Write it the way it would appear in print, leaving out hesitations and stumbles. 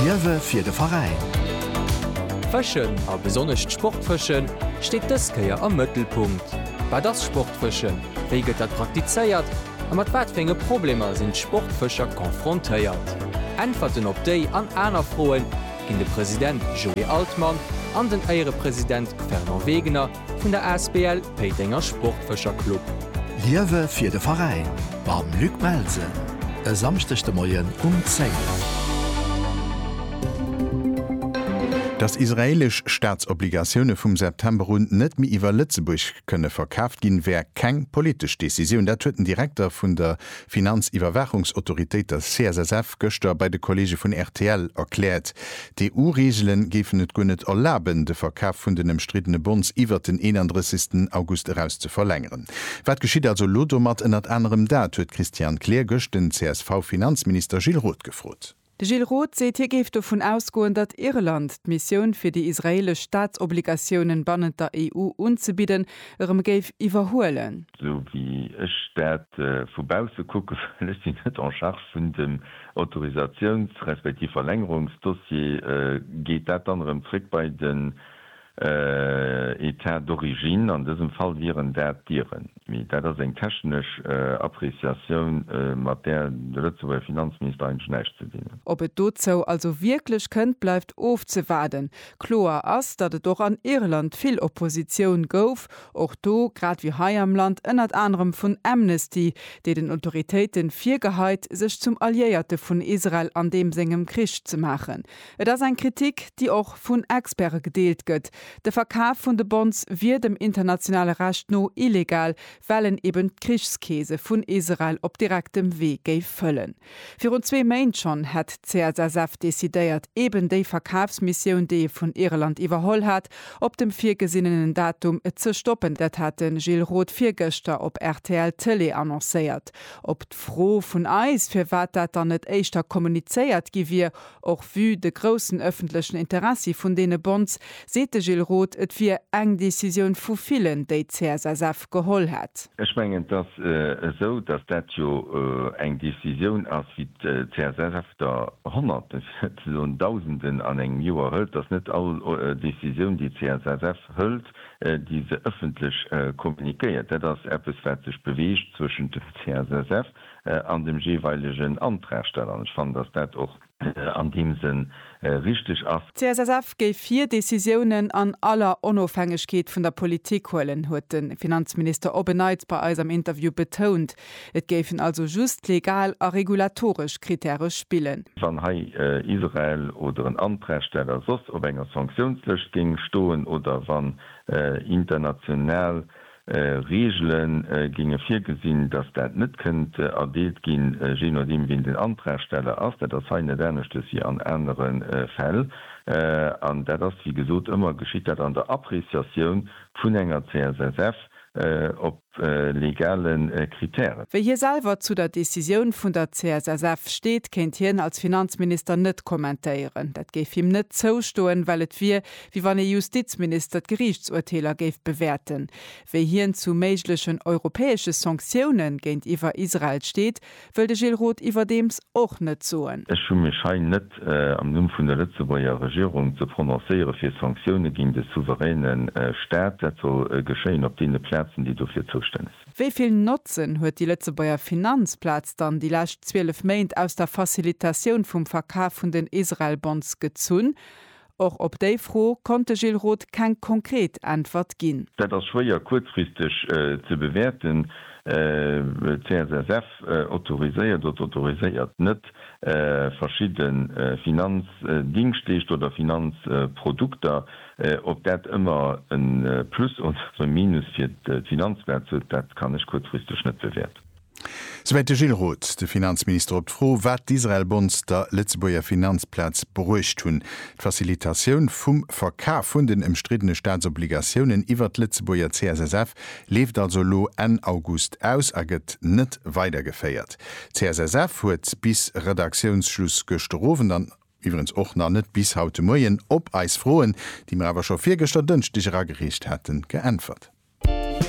Liewe fir de Verein. Fëschen a besonnecht Sportfëschen steet dëskeier am Mëttelpunkt. Bei das Sportfëschen wéget dat praktizéiert, a mat watfäge Problemer sinn Sportfëcher konfrontéiert. Antworten op déi an aner Froen ginn de Präsident Joey Altmann an den eiere Präsident Fernand Wegener vun der SBL Peitinger Sportfëcherklub. Liewe fir de Verein am Luc Melsen. E samstechte Moien 10. Das israelisch Staatsobligationune vum September rund net mi iwwer Lützeburg könne verkauft gin, wär keng politisch Decision. Der hueten Direktor vun der Finanziwwerwachungsautorität der CSSF Göster bei de Kollege vun RTL erklärt. Die EU-Regeln gefen net gonnet erlaubben, de Verkauf vun den umstrittene Bonds iwwer den 31. August heraus zu verlängern. Wat geschieht also Lodomat ënnert anderem dat, huet Christian Kleergösch den CSV-Finanzminister Gilles Roth gefrot. De Gilles Roth seet hier geft davon ausgoen, dat Irland d'Mission fir die israelisch Staatsobligationen bannend der EU unzubieden, geif iwwerhoelen. So wie ech dat vubause kucke sie net an Schach vun dem Autorisations- respektiv Verlängerungsdossier geht dat anderem Trick bei den Etat d'origine, an diesem Fall viren datieren. Dat ass eng technisch Appreciation mat der de Lützeburger Finanzminister einschnächt zu dienen. Ob et dozo also wirklich könnt, bleibt aufzuwarten. Klar ass, dat et doch an Irland viel Opposition gouf, auch do, grad wie hai am Land, ënnert anderem vun Amnesty, die den Autoritäten Viergeheit sich zum Alliierte vun Israel an dem segem Krieg zu machen. Et as ein Kritik, die auch vun Experten gedeelt gëtt. Der Verkauf von de Bonds wird dem internationale Recht no illegal, weil eben Kriegskäse von Israel op direktem Weg füllen. Für rund 2 Monate schon hat CSSF dezidiert, eben die Verkaufsmission, die von Irland überholt hat, op dem viergesinnenen Datum zu stoppen. Das hat den Gilles Roth viergestern op RTL Tele annonciert. Ob froh von Eis für wat dat dann net echter kommuniziert gewir, auch wie de großen öffentlichen Interesse von denen Bonds, sete Gilles Roth et fir eng Decision vu vielen déi CSSF geholl hat. Echmengen das so, dass dat jo eng Decision ass wie CSSF der Tausenden an eng Joer hëlt, dats net all Decision die CSSF hëlt, diese öffentlich kommunikiert. Das etwas fertig bewegt zwischen dem CSSF an dem jeweiligen Antragsteller. Ich fand, dass das auch an dem Sinn richtig ist. CSSF gave 4 Decisionen an aller Unabhängigkeit von der Politik holen, hat den Finanzminister Obeneitz bei unserem Interview betont. Es geben also just legal und regulatorisch Kriterien spielen. Wenn Israel oder ein Antragsteller sonst auf einer Sanktionsliste ging stehen oder wenn international Regeln ginge vier gesinn, dass dat net könnt erdeelt gin je nachdem wie den Antragsteller ass, dat das feine dernechtes hier an anderen Fäll an der das wie gesot immer geschieht hat an der Appreciation vun enger CSSF op legalen Kriterien. Wer hier selber zu der Decision vun der CSSF steht, kennt hier als Finanzminister net kommentieren. Dat geif ihm net zostoen, weil et wie wann der Justizminister Gerichtsurteiler geif bewerten. Wer hier zu meiglichen europäische Sanktionen gegen iwwer Israel steht, will de Gilles Roth iwwer dems och net zoen. Es schon mir schein net am Numm vun der Lützeburger Regierung zu prononcéiere fir Sanktionen gegen de souveränen Staat, dat so geschehen op de Plätzen, die dafür zuständig. Wieviel Nutzen huet die Lützeburger Finanzplatz dann die last 12 Monate aus der Facilitation vom Verkauf von den Israel-Bonds gezun? Auch op déi froh konnte Gilles Roth kein konkret Antwort gin. Das schwer kurzfristig zu bewerten. CSSF autorisiert oder autorisiert net verschiedene Finanzdienstleister oder Finanzprodukte, ob dat immer ein Plus oder ein Minus für den Finanzwert ist, das kann ich kurzfristig nicht bewerten. Soweit Gilles Roth, der Finanzminister, ob froh, wat d'Israel-Bonds der Lützeburger Finanzplatz beruhigt hun. Die Facilitation vom Verkauf von den umstrittenen Staatsobligationen iwwer Lützeburger CSSF lebt also lo en August aus, aget net weitergefeiert. CSSF huet bis Redaktionsschluss gestroven, dann übrigens auch noch net bis heute Morgen op Eisfroen, die mir aber schon 4 gestern dünstig gericht hatten, geantwortet.